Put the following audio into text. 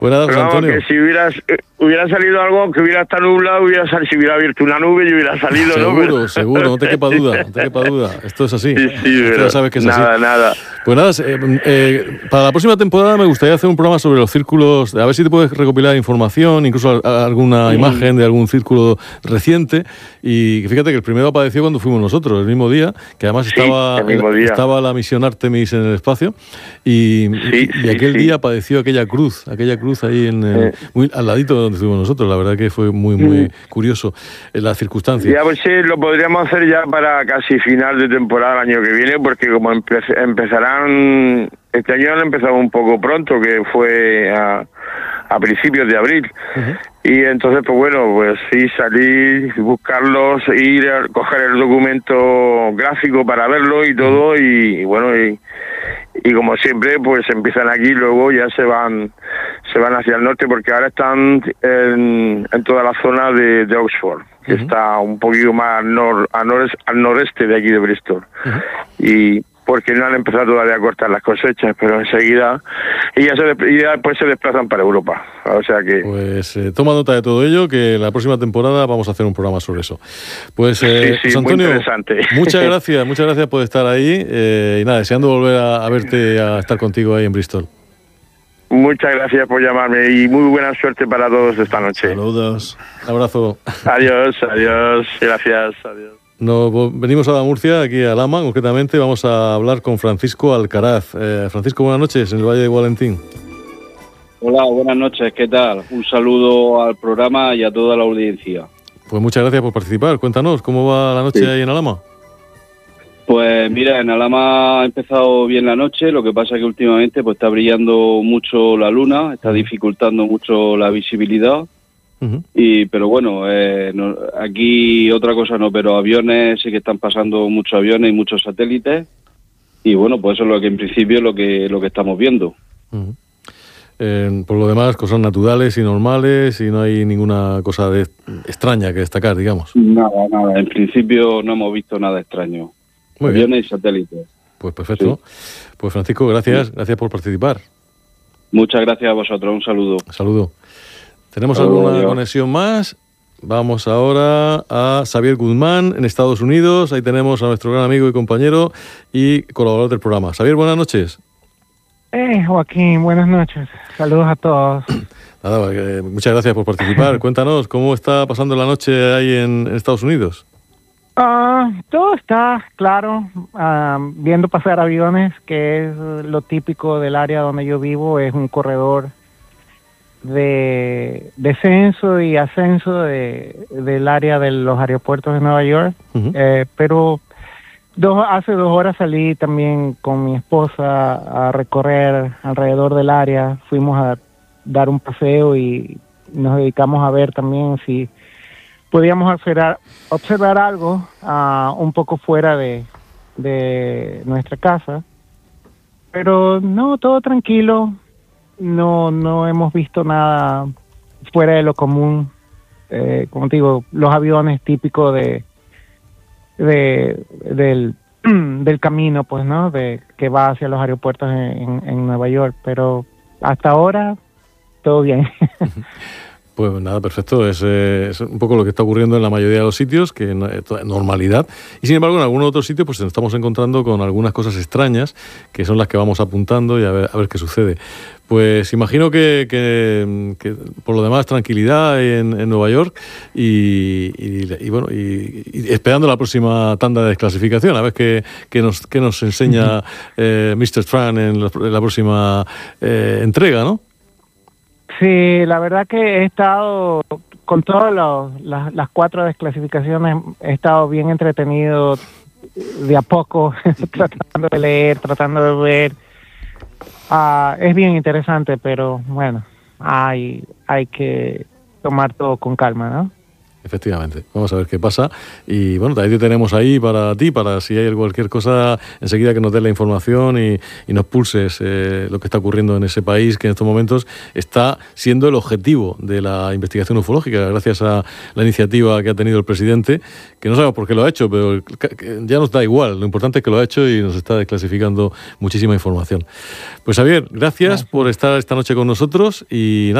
Pues nada, José Pero vamos, Antonio. que si hubiera salido algo, que hubiera estado nublado, si hubiera abierto una nube, yo hubiera salido, Seguro, ¿no? seguro, no te quepa duda, no te quepa duda. Esto es así. Sí, Esto pero ya sabes que es nada, así. nada. Pues nada, para la próxima temporada me gustaría hacer un programa sobre los círculos, a ver si te puedes recopilar información, incluso alguna imagen de algún círculo reciente. Y fíjate que el primero apareció cuando fuimos nosotros, el mismo día, que además el mismo día. estaba la misión Artemis en el espacio, y aquel día apareció aquella cruz ahí muy al ladito de donde estuvimos nosotros. La verdad que fue muy curioso las circunstancias. Ya, pues sí, lo podríamos hacer ya para casi final de temporada el año que viene, porque como empezarán, este año han empezado un poco pronto, que fue a principios de abril. Y entonces, pues bueno, pues sí, salir, buscarlos, ir a coger el documento gráfico para verlo y todo, y bueno, y como siempre, pues empiezan aquí, luego ya se van hacia el norte, porque ahora están en toda la zona de Oxford, que está un poquito más al noreste de aquí de Bristol. Y porque no han empezado todavía a cortar las cosechas, pero enseguida y después se desplazan para Europa. O sea que pues toma nota de todo ello, que la próxima temporada vamos a hacer un programa sobre eso. Pues sí, José Antonio, muy interesante. muchas gracias por estar ahí, y nada, deseando volver a verte, a estar contigo ahí en Bristol. Muchas gracias por llamarme y muy buena suerte para todos esta noche. Saludos, un abrazo. Adiós, gracias, adiós. Nos venimos a Murcia, aquí a Lama, concretamente vamos a hablar con Francisco Alcaraz. Francisco, buenas noches, en el Valle de Valentín. Hola, buenas noches, ¿qué tal? Un saludo al programa y a toda la audiencia. Pues muchas gracias por participar. Cuéntanos, ¿cómo va la noche ahí en Alhama? Pues mira, en Alhama ha empezado bien la noche, lo que pasa es que últimamente pues está brillando mucho la luna, está dificultando mucho la visibilidad. Pero bueno, aquí otra cosa no, pero aviones sí que están pasando muchos aviones y muchos satélites, y bueno, pues eso es lo que en principio es lo que estamos viendo. Por lo demás, cosas naturales y normales, y no hay ninguna cosa extraña que destacar, digamos. Nada, en principio no hemos visto nada extraño. Muy aviones bien. Y satélites. Pues perfecto. Sí. Pues Francisco, gracias por participar. Muchas gracias a vosotros, un saludo. Saludo. ¿Tenemos alguna conexión más? Vamos ahora a Xavier Guzmán, en Estados Unidos. Ahí tenemos a nuestro gran amigo y compañero y colaborador del programa. Xavier, buenas noches. Joaquín, buenas noches. Saludos a todos. Nada, muchas gracias por participar. Cuéntanos, ¿cómo está pasando la noche ahí en Estados Unidos? Todo está claro, viendo pasar aviones, que es lo típico del área donde yo vivo. Es un corredor de descenso y ascenso del área de los aeropuertos de Nueva York. Pero hace 2 horas salí también con mi esposa a recorrer alrededor del área. Fuimos a dar un paseo y nos dedicamos a ver también si podíamos observar algo un poco fuera de nuestra casa. Pero no, todo tranquilo. No hemos visto nada fuera de lo común. Como te digo, los aviones típicos del camino, pues, ¿no? Que va hacia los aeropuertos en Nueva York. Pero hasta ahora, todo bien. Pues nada, perfecto. Es un poco lo que está ocurriendo en la mayoría de los sitios, que es normalidad. Y sin embargo, en algunos otros sitios pues nos estamos encontrando con algunas cosas extrañas, que son las que vamos apuntando y a ver qué sucede. Pues imagino que por lo demás tranquilidad en Nueva York y bueno, y esperando la próxima tanda de desclasificación, a ver qué nos enseña Mr. Tran en la próxima entrega, ¿no? Sí, la verdad que he estado con todas las 4 desclasificaciones, he estado bien entretenido de a poco, tratando de leer, tratando de ver. Es bien interesante, pero bueno, hay que tomar todo con calma, ¿no? Efectivamente, vamos a ver qué pasa y bueno, también te tenemos ahí para ti, para si hay cualquier cosa, enseguida que nos des la información y nos pulses lo que está ocurriendo en ese país que en estos momentos está siendo el objetivo de la investigación ufológica, gracias a la iniciativa que ha tenido el presidente, que no sabemos por qué lo ha hecho, pero ya nos da igual, lo importante es que lo ha hecho y nos está desclasificando muchísima información. Pues Javier, gracias por estar esta noche con nosotros y nada.